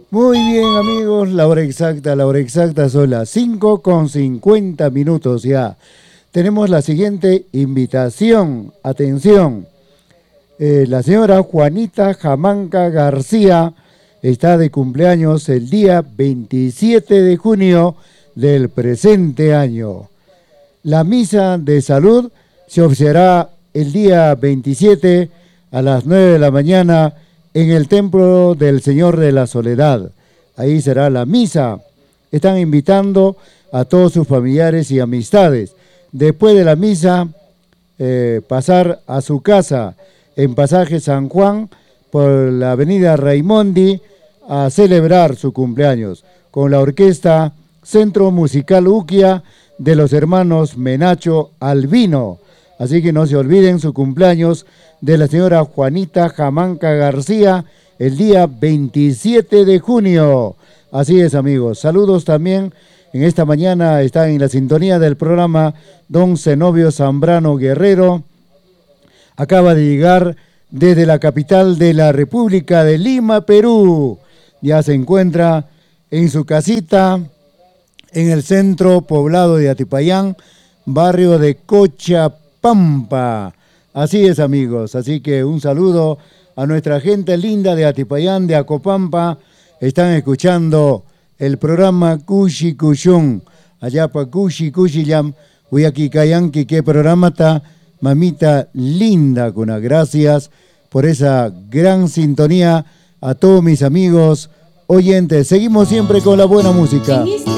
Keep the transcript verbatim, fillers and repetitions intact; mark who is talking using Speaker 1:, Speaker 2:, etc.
Speaker 1: Muy bien, amigos, la hora exacta, la hora exacta son las cinco con cincuenta minutos ya. Tenemos la siguiente invitación. Atención, eh, la señora Juanita Jamanca García está de cumpleaños el día veintisiete de junio del presente año. La misa de salud se oficiará el día veintisiete a las nueve de la mañana en el Templo del Señor de la Soledad. Ahí será la misa. Están invitando a todos sus familiares y amistades. Después de la misa, eh, pasar a su casa en Pasaje San Juan por la avenida Raimondi a celebrar su cumpleaños con la orquesta Centro Musical Uquia de los hermanos Menacho Albino. Así que no se olviden su cumpleaños de la señora Juanita Jamanca García el día veintisiete de junio. Así es, amigos. Saludos también. En esta mañana está en la sintonía del programa don Zenobio Zambrano Guerrero. Acaba de llegar desde la capital de la República de Lima, Perú. Ya se encuentra en su casita en el centro poblado de Atipayán, barrio de Cochabamba. Así es, amigos. Así que un saludo a nuestra gente linda de Atipayán, de Acopampa. Están escuchando el programa Cushi Cushun. Allá pa Cushi Cushillam. Uyaki Kayanki, qué programa está, mamita linda, Cuna. Gracias por esa gran sintonía a todos mis amigos oyentes. Seguimos siempre con la buena música.